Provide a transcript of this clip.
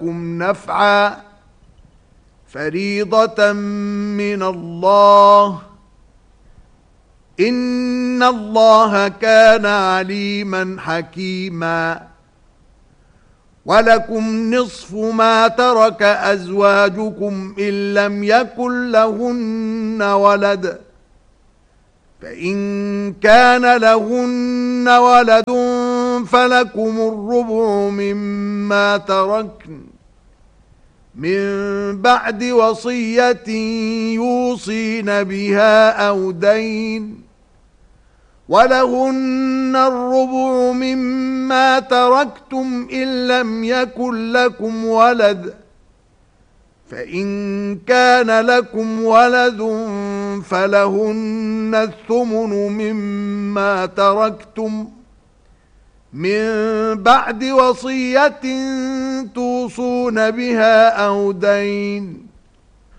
لكم نفعا فريضة من الله إن الله كان عليما حكيما ولكم نصف ما ترك أزواجكم إن لم يكن لهن ولد فإن كان لهن ولد فلكم الربع مما تركن من بعد وصية يوصين بها أو دين ولهن الربع مما تركتم إن لم يكن لكم ولد فإن كان لكم ولد فلهن الثمن مما تركتم من بعد وصية توصون بها أو دين